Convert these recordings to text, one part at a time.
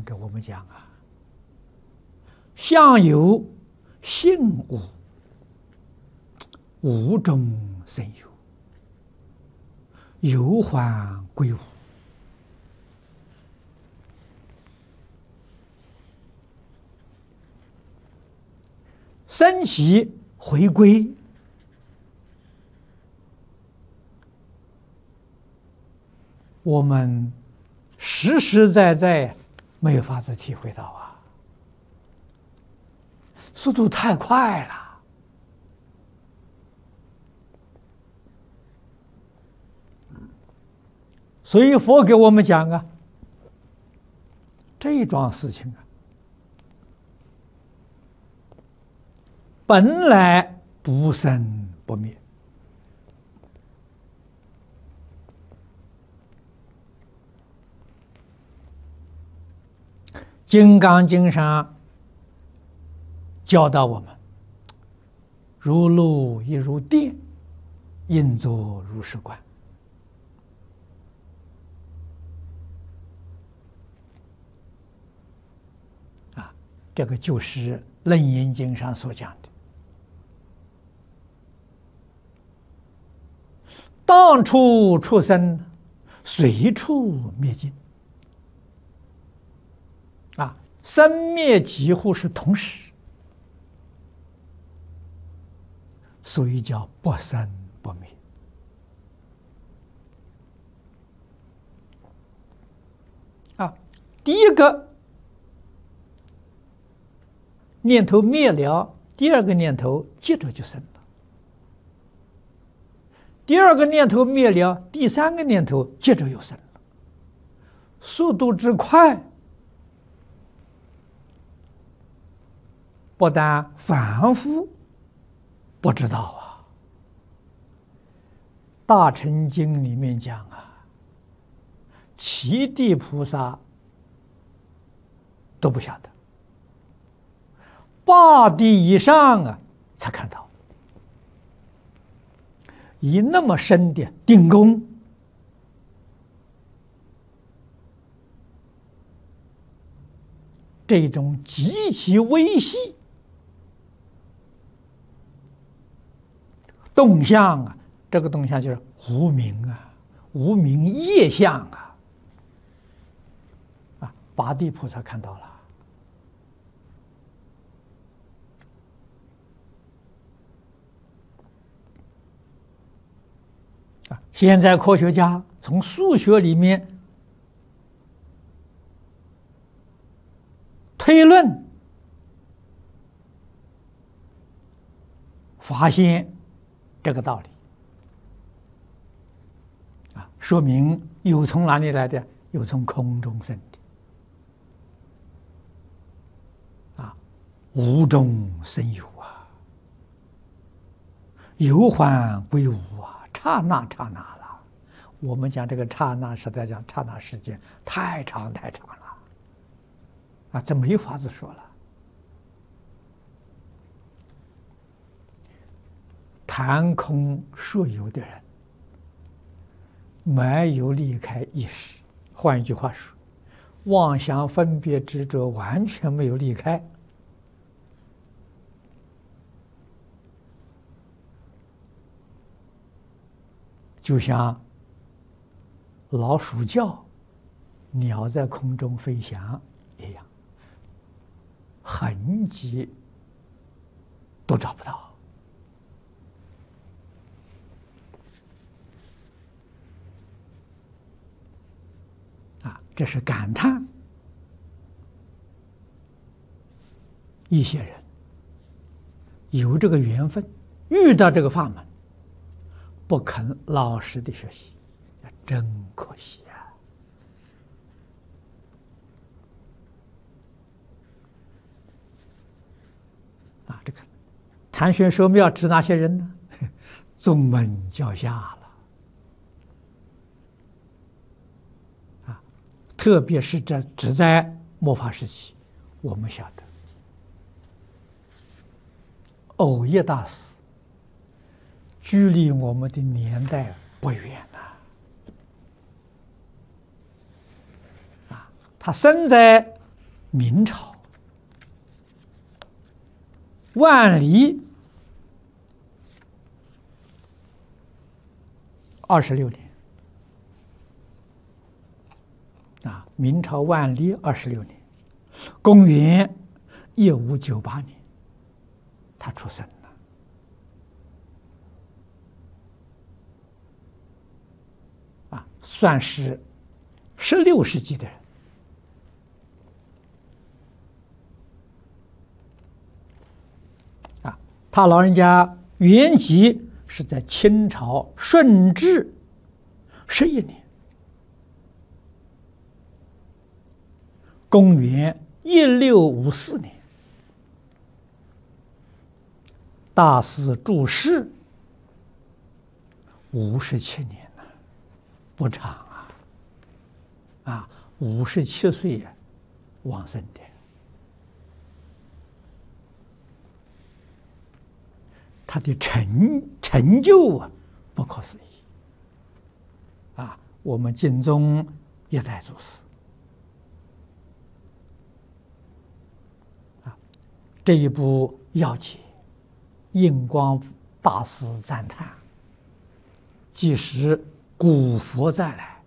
给我们讲啊，相由心无，无中生有，有还归无。生起回归，我们实实在在没有法子体会到啊，速度太快了。所以佛给我们讲啊，这一桩事情啊，本来不生不灭。金刚经上教导我们：如露亦如电，应作如是观。啊，这个就是《楞严经》上所讲的。当处出生，随处灭尽。啊，生灭几乎是同时，所以叫不生不灭。啊，第一个念头灭了，第二个念头接着就生了。第二个念头灭了，第三个念头接着又生了，速度之快，不但凡夫不知道啊，《大乘经》里面讲啊，七地菩萨都不晓得，八地以上啊才看到。以那么深的定功，这种极其微细动向啊，这个动向就是无明啊，无明业相啊，啊，八地菩萨看到了。现在科学家从数学里面推论，发现这个道理啊，说明有从哪里来的？有从空中生的啊，无中生有啊，有还归无啊。刹那刹那了，我们讲这个刹那，实在讲刹那时间太长太长了，啊，这没法子说了。谈空说有的人没有离开意识，换一句话说，妄想分别执着完全没有离开。就像老鼠叫，鸟在空中飞翔一样，痕迹都找不到。啊，这是感叹一些人有这个缘分，遇到这个法门，不肯老实的学习，真可惜啊！啊，这个谈玄说妙指哪些人呢？宗门教下了啊，特别是这只在末法时期，我们晓得，藕益大师距离我们的年代不远呐，啊，他生在明朝万历26年啊，明朝万历26年，公元1598年，他出生了啊，算是16世纪的人。他老人家原籍是在清朝顺治11年，公元1654年，大肆注释57年了，不长啊，57岁往生的。他的成就啊，不可思议啊！我们敬宗一代祖师啊，这一部要解，印光大师赞叹：即使古佛再来，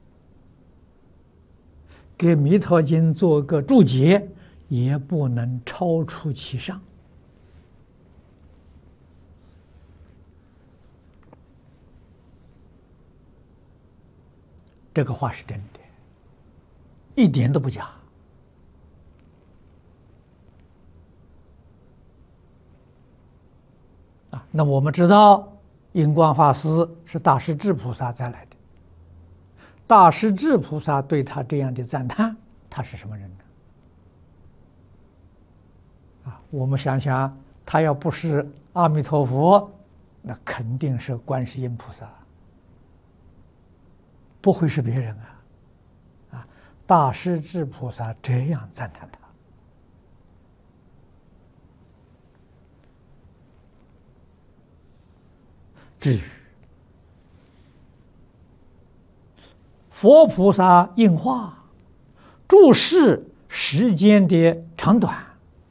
给《弥陀经》做个注解，也不能超出其上。这个话是真的，一点都不假啊！那我们知道，印光法师是大势至菩萨再来的。大势至菩萨对他这样的赞叹，他是什么人呢？啊，我们想想，他要不是阿弥陀佛，那肯定是观世音菩萨。不会是别人啊！大势至菩萨这样赞叹他。至于佛菩萨应化注释时间的长短，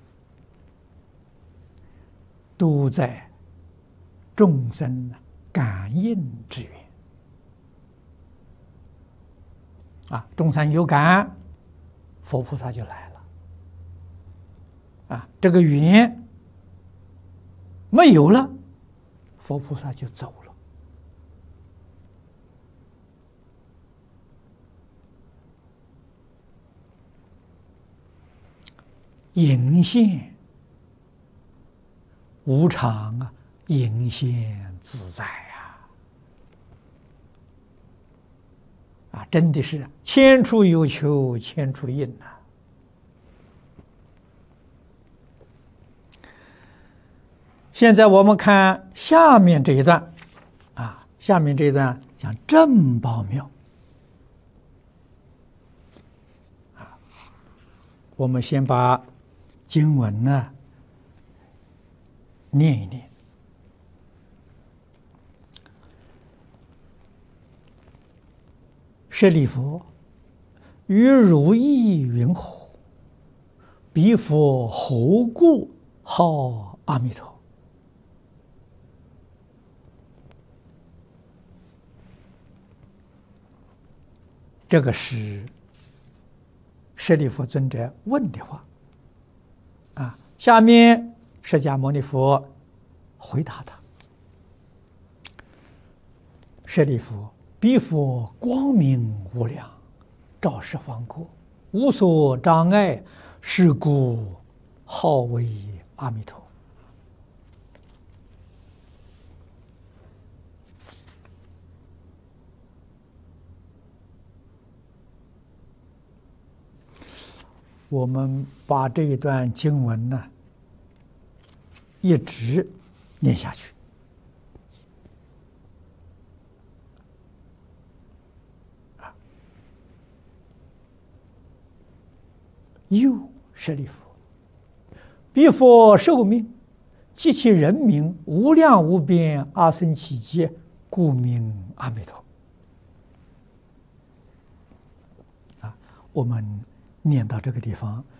都在众生感应之缘。啊，众生有感，佛菩萨就来了。啊，这个缘没有了，佛菩萨就走了。隐现无常啊，隐现自在啊，真的是千处有求千处应呐！现在我们看下面这一段啊，下面这一段讲正报妙啊。我们先把经文呢念一念。舍利弗，于如意云何？彼佛何故号阿弥陀？这个是舍利弗尊者问的话啊。下面释迦牟尼佛回答他：舍利弗，彼佛光明无量，照十方国，无所障碍，是故号为阿弥陀。我们把这一段经文呢，一直念下去。又舍利弗，彼佛寿命及其人名无量无边阿僧祇劫，故名阿弥陀。啊，我们念到这个地方，